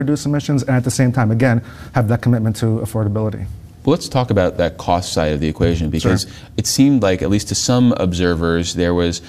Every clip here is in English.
reduce emissions, and at the same time, again, have that commitment to affordability. Well, let's talk about that cost side of the equation, because it seemed like, at least to some observers, there was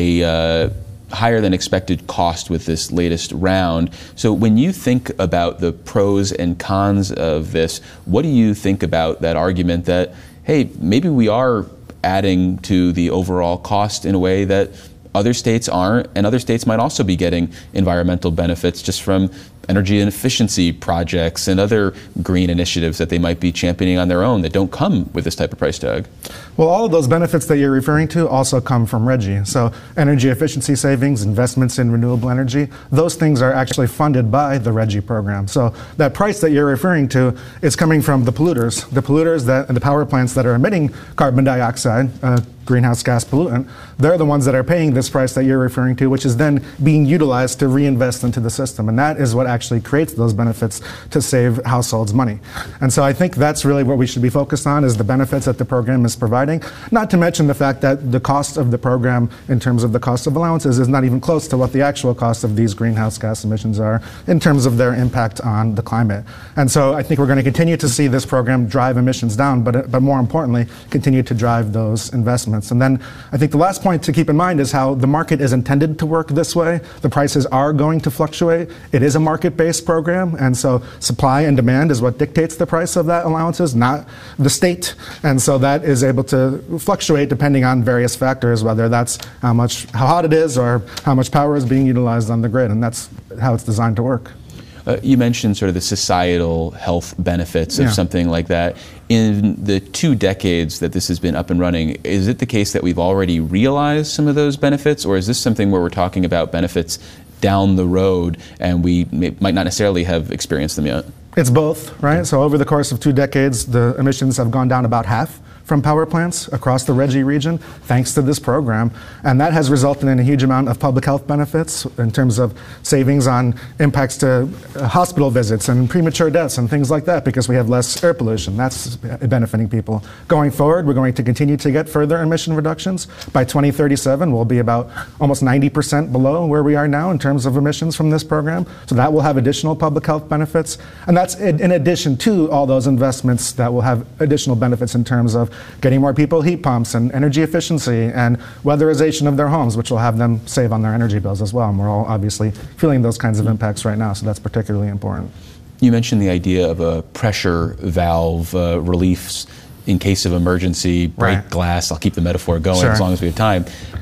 a higher than expected cost with this latest round. So when you think about the pros and cons of this, what do you think about that argument that, hey, maybe we are adding to the overall cost in a way that other states aren't, and other states might also be getting environmental benefits just from energy and efficiency projects and other green initiatives that they might be championing on their own that don't come with this type of price tag? Well, all of those benefits that you're referring to also come from RGGI. So energy efficiency savings, investments in renewable energy, those things are actually funded by the RGGI program. So that price that you're referring to is coming from the polluters and the power plants that are emitting carbon dioxide, greenhouse gas pollutant. They're the ones that are paying this price that you're referring to, which is then being utilized to reinvest into the system. And that is what actually creates those benefits to save households money. And so I think that's really what we should be focused on, is the benefits that the program is providing. Not to mention the fact that the cost of the program in terms of the cost of allowances is not even close to what the actual cost of these greenhouse gas emissions are in terms of their impact on the climate. And so I think we're going to continue to see this program drive emissions down, but more importantly, continue to drive those investments. And then I think the last point to keep in mind is how the market is intended to work this way. The prices are going to fluctuate. It is a market-based program, and so supply and demand is what dictates the price of that allowances, not the state. And so that is able to fluctuate depending on various factors, whether that's how hot it is or how much power is being utilized on the grid, and that's how it's designed to work. You mentioned sort of the societal health benefits of something like that. In the 2 decades that this has been up and running, is it the case that we've already realized some of those benefits, or is this something where we're talking about benefits down the road and we might not necessarily have experienced them yet? It's both, right? So over the course of 2 decades, the emissions have gone down about half from power plants across the RGGI region, thanks to this program. And that has resulted in a huge amount of public health benefits in terms of savings on impacts to hospital visits and premature deaths and things like that, because we have less air pollution. That's benefiting people. Going forward, we're going to continue to get further emission reductions. By 2037, we'll be about almost 90% below where we are now in terms of emissions from this program. So that will have additional public health benefits. And that's in addition to all those investments that will have additional benefits in terms of getting more people heat pumps and energy efficiency and weatherization of their homes, which will have them save on their energy bills as well. And we're all obviously feeling those kinds of impacts right now, so that's particularly important. You mentioned the idea of a pressure valve reliefs in case of emergency, break glass. I'll keep the metaphor going as long as we have time.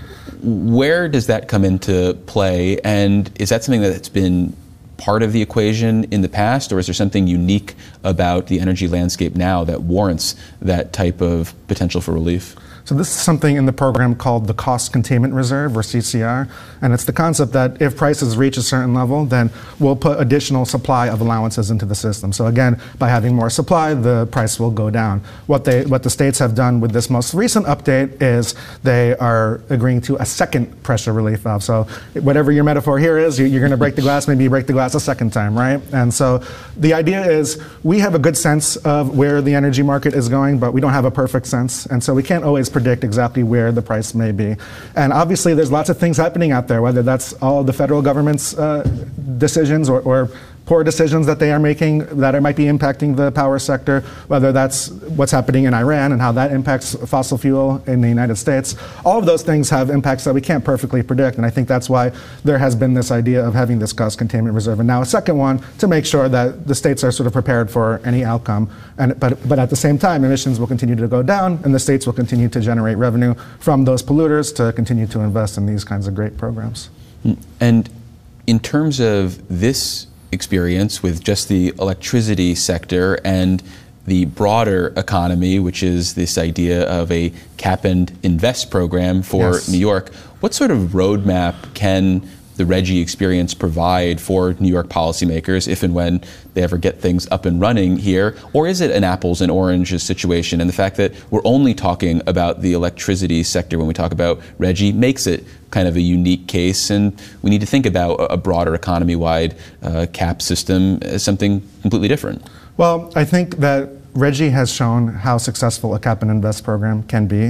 Where does that come into play, and is that something that's been part of the equation in the past, or is there something unique about the energy landscape now that warrants that type of potential for relief? So this is something in the program called the Cost Containment Reserve, or CCR, and it's the concept that if prices reach a certain level, then we'll put additional supply of allowances into the system. So again, by having more supply, the price will go down. What the states have done with this most recent update is they are agreeing to a second pressure relief valve. So whatever your metaphor here is, you're going to break the glass, maybe you break the glass a second time, right? And so the idea is we have a good sense of where the energy market is going, but we don't have a perfect sense, and so we can't always predict exactly where the price may be. And obviously there's lots of things happening out there, whether that's all the federal government's decisions or poor decisions that they are making that might be impacting the power sector, whether that's what's happening in Iran and how that impacts fossil fuel in the United States. All of those things have impacts that we can't perfectly predict, and I think that's why there has been this idea of having this cost containment reserve, and now a second one to make sure that the states are sort of prepared for any outcome. But at the same time, emissions will continue to go down, and the states will continue to generate revenue from those polluters to continue to invest in these kinds of great programs. And in terms of this experience with just the electricity sector and the broader economy, which is this idea of a cap and invest program for New York, what sort of roadmap can the RGGI experience provide for New York policymakers if and when they ever get things up and running here? Or is it an apples and oranges situation? And the fact that we're only talking about the electricity sector when we talk about RGGI makes it kind of a unique case, and we need to think about a broader economy-wide cap system as something completely different. Well, I think that RGGI has shown how successful a cap and invest program can be.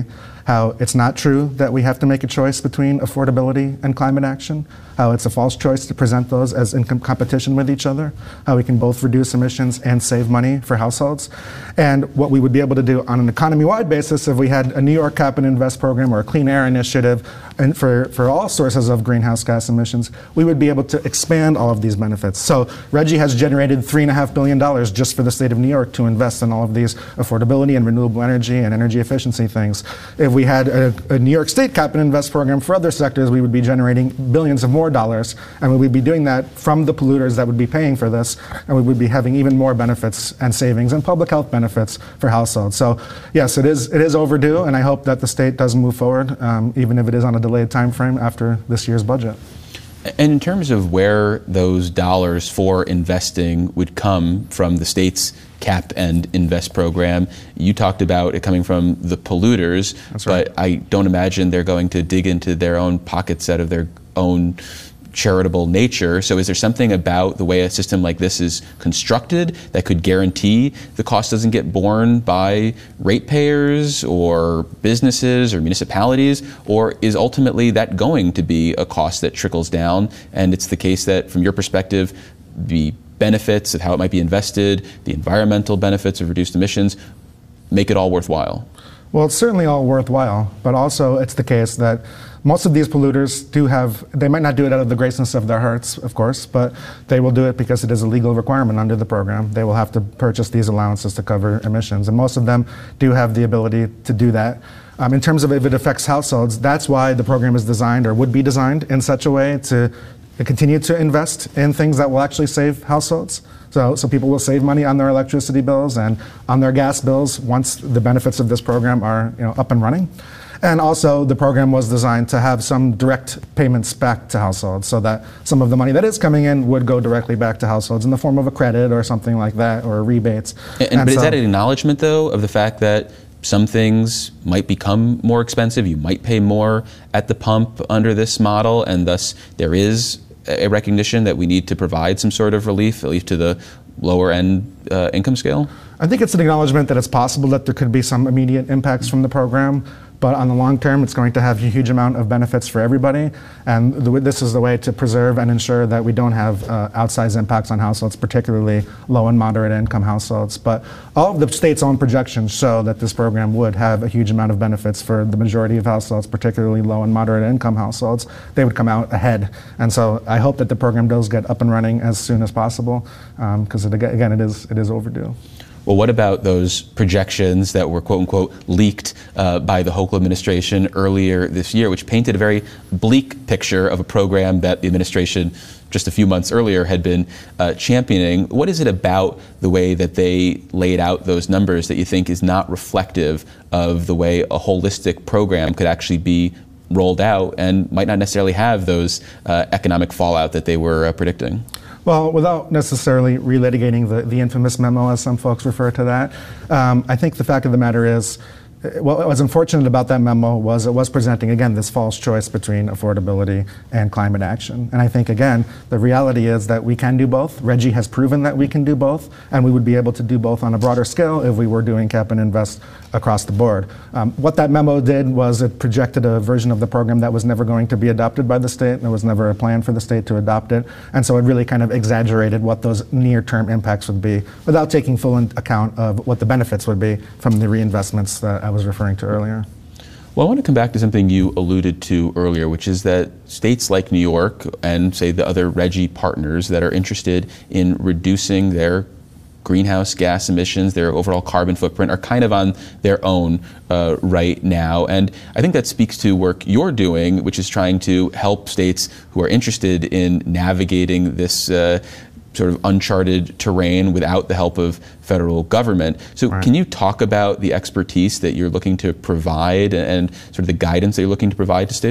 how it's not true that we have to make a choice between affordability and climate action, how it's a false choice to present those as in competition with each other, how we can both reduce emissions and save money for households, and what we would be able to do on an economy-wide basis if we had a New York Cap and Invest program or a clean air initiative and for all sources of greenhouse gas emissions, we would be able to expand all of these benefits. So RGGI has generated $3.5 billion just for the state of New York to invest in all of these affordability and renewable energy and energy efficiency things. If we had a New York State Cap and Invest program for other sectors, we would be generating billions of more dollars, and we would be doing that from the polluters that would be paying for this, and we would be having even more benefits and savings and public health benefits for households. So yes, it is overdue, and I hope that the state does move forward, even if it is on a delayed time frame after this year's budget. And in terms of where those dollars for investing would come from the state's Cap and Invest program, you talked about it coming from the polluters, That's right. But I don't imagine they're going to dig into their own pockets out of their own charitable nature. So is there something about the way a system like this is constructed that could guarantee the cost doesn't get borne by ratepayers or businesses or municipalities? Or is ultimately that going to be a cost that trickles down, and it's the case that from your perspective the benefits of how it might be invested, the environmental benefits of reduced emissions, make it all worthwhile? Well, it's certainly all worthwhile, but also it's the case that most of these polluters they might not do it out of the greatness of their hearts, of course, but they will do it because it is a legal requirement under the program. They will have to purchase these allowances to cover emissions, and most of them do have the ability to do that. In terms of if it affects households, that's why the program is designed, or would be designed, in such a way to continue to invest in things that will actually save households. So people will save money on their electricity bills and on their gas bills once the benefits of this program are up and running. And also, the program was designed to have some direct payments back to households, so that some of the money that is coming in would go directly back to households in the form of a credit or something like that, or rebates. But is that an acknowledgement, though, of the fact that some things might become more expensive? You might pay more at the pump under this model, and thus there is a recognition that we need to provide some sort of relief, at least to the lower end income scale? I think it's an acknowledgement that it's possible that there could be some immediate impacts from the program, but on the long term, it's going to have a huge amount of benefits for everybody. And this is the way to preserve and ensure that we don't have outsized impacts on households, particularly low and moderate income households. But all of the state's own projections show that this program would have a huge amount of benefits for the majority of households, particularly low and moderate income households. They would come out ahead. And so I hope that the program does get up and running as soon as possible, because again, it is overdue. Well, what about those projections that were quote-unquote leaked by the Hochul administration earlier this year, which painted a very bleak picture of a program that the administration just a few months earlier had been championing? What is it about the way that they laid out those numbers that you think is not reflective of the way a holistic program could actually be rolled out and might not necessarily have those economic fallout that they were predicting? Well, without necessarily relitigating the infamous memo, as some folks refer to that, I think the fact of the matter is, what was unfortunate about that memo was it was presenting, again, this false choice between affordability and climate action. And I think, again, the reality is that we can do both. RGGI has proven that we can do both, and we would be able to do both on a broader scale if we were doing Cap and Invest across the board. What that memo did was it projected a version of the program that was never going to be adopted by the state. There was never a plan for the state to adopt it. And so it really kind of exaggerated what those near-term impacts would be without taking full account of what the benefits would be from the reinvestments that I was referring to earlier. Well, I want to come back to something you alluded to earlier, which is that states like New York and, say, the other RGGI partners that are interested in reducing their greenhouse gas emissions, their overall carbon footprint, are kind of on their own right now. And I think that speaks to work you're doing, which is trying to help states who are interested in navigating this sort of uncharted terrain without the help of federal government. So Can you talk about the expertise that you're looking to provide and sort of the guidance that you're looking to provide to states?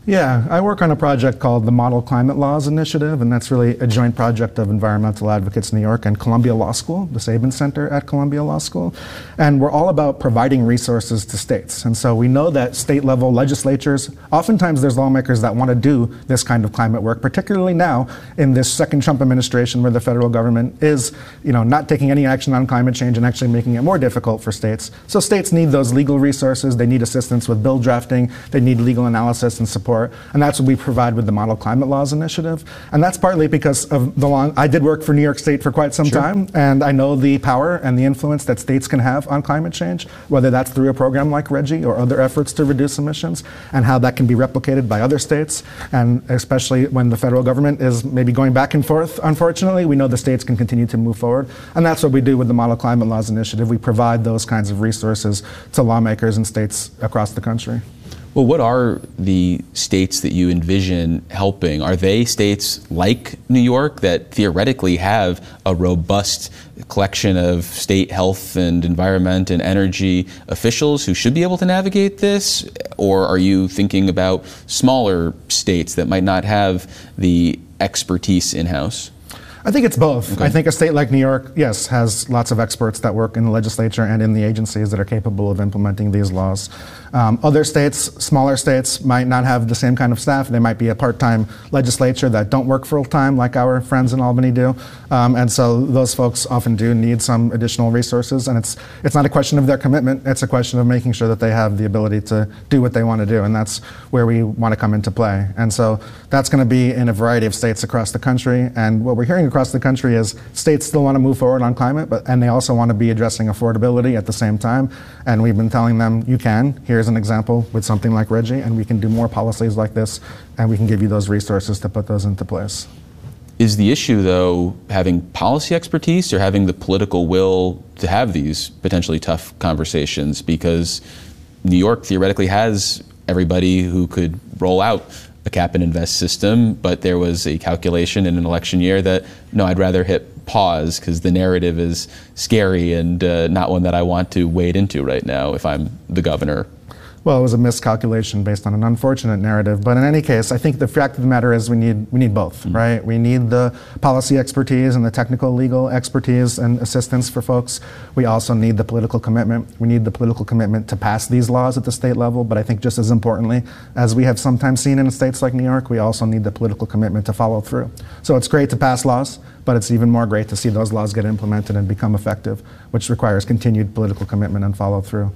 Yeah, I work on a project called the Model Climate Laws Initiative, and that's really a joint project of Environmental Advocates New York and Columbia Law School, the Sabin Center at Columbia Law School. And we're all about providing resources to states. And so we know that state-level legislatures, oftentimes there's lawmakers that want to do this kind of climate work, particularly now in this second Trump administration where the federal government is, not taking any action on climate change and actually making it more difficult for states. So states need those legal resources. They need assistance with bill drafting. They need legal analysis and support. And that's what we provide with the Model Climate Laws Initiative. And that's partly because of I did work for New York State for quite some time, and I know the power and the influence that states can have on climate change, whether that's through a program like RGGI or other efforts to reduce emissions, and how that can be replicated by other states. And especially when the federal government is maybe going back and forth, unfortunately, we know the states can continue to move forward. And that's what we do with the Model Climate Laws Initiative. We provide those kinds of resources to lawmakers in states across the country. Well, what are the states that you envision helping? Are they states like New York that theoretically have a robust collection of state health and environment and energy officials who should be able to navigate this? Or are you thinking about smaller states that might not have the expertise in-house? I think it's both. Okay. I think a state like New York, yes, has lots of experts that work in the legislature and in the agencies that are capable of implementing these laws. Other states, smaller states, might not have the same kind of staff. They might be a part-time legislature that don't work full-time like our friends in Albany do. And so those folks often do need some additional resources. And it's not a question of their commitment. It's a question of making sure that they have the ability to do what they want to do. And that's where we want to come into play. And so that's going to be in a variety of states across the country. And what we're hearing across the country is states still want to move forward on climate, and they also want to be addressing affordability at the same time. And we've been telling them, you can. Here's an example with something like RGGI, and we can do more policies like this, and we can give you those resources to put those into place. Is the issue, though, having policy expertise or having the political will to have these potentially tough conversations? Because New York theoretically has everybody who could roll out a cap and invest system, but there was a calculation in an election year that, no, I'd rather hit pause because the narrative is scary and not one that I want to wade into right now if I'm the governor. Well, it was a miscalculation based on an unfortunate narrative. But in any case, I think the fact of the matter is we need both, right? We need the policy expertise and the technical legal expertise and assistance for folks. We also need the political commitment. We need the political commitment to pass these laws at the state level. But I think just as importantly, as we have sometimes seen in states like New York, we also need the political commitment to follow through. So it's great to pass laws, but it's even more great to see those laws get implemented and become effective, which requires continued political commitment and follow through.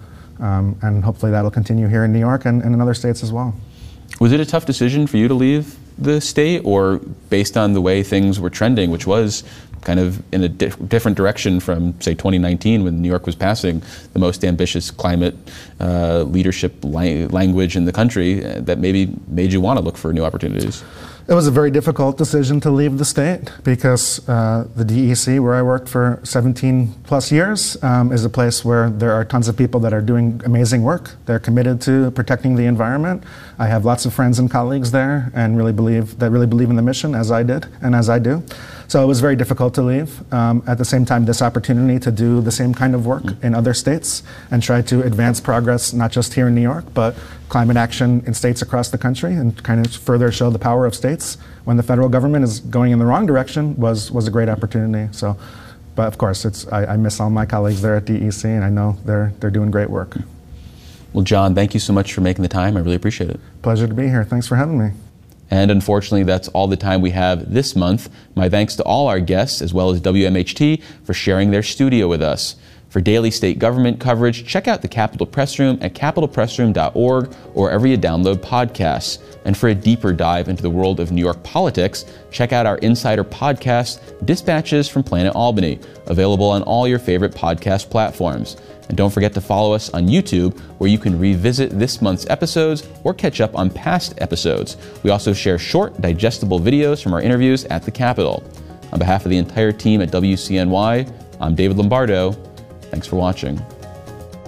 And hopefully that'll continue here in New York and in other states as well. Was it a tough decision for you to leave the state, or based on the way things were trending, which was kind of in a different direction from, say, 2019 when New York was passing the most ambitious climate leadership language in the country, that maybe made you want to look for new opportunities? It was a very difficult decision to leave the state because the DEC, where I worked for 17 plus years, is a place where there are tons of people that are doing amazing work. They're committed to protecting the environment. I have lots of friends and colleagues there and really believe in the mission, as I did and as I do. So it was very difficult to leave. At the same time, this opportunity to do the same kind of work in other states and try to advance progress, not just here in New York, but climate action in states across the country and kind of further show the power of states when the federal government is going in the wrong direction was a great opportunity. So, but of course, I miss all my colleagues there at DEC, and I know they're doing great work. Well, John, thank you so much for making the time. I really appreciate it. Pleasure to be here. Thanks for having me. And unfortunately, that's all the time we have this month. My thanks to all our guests, as well as WMHT, for sharing their studio with us. For daily state government coverage, check out the Capitol Press Room at capitolpressroom.org or wherever you download podcasts. And for a deeper dive into the world of New York politics, check out our Insider podcast, Dispatches from Planet Albany, available on all your favorite podcast platforms. And don't forget to follow us on YouTube, where you can revisit this month's episodes or catch up on past episodes. We also share short, digestible videos from our interviews at the Capitol. On behalf of the entire team at WCNY, I'm David Lombardo. Thanks for watching.